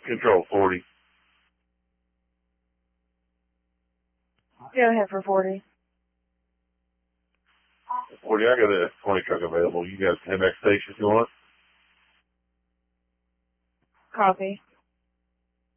Control 40. Go ahead for 40. 40, I got a 20 truck available. You guys can head back station if you want. Copy.